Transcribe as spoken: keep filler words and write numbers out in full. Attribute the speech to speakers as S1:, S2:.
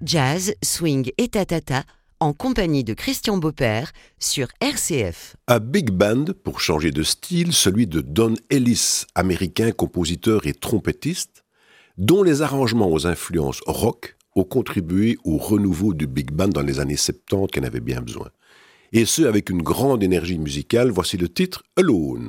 S1: Jazz, swing et tatata, en compagnie de Christian Beaupère sur R C F.
S2: Un big band, pour changer de style, celui de Don Ellis, américain compositeur et trompettiste, dont les arrangements aux influences rock ont contribué au renouveau du big band dans les années soixante-dix qui en avait bien besoin. Et ce, avec une grande énergie musicale, voici le titre « Alone ».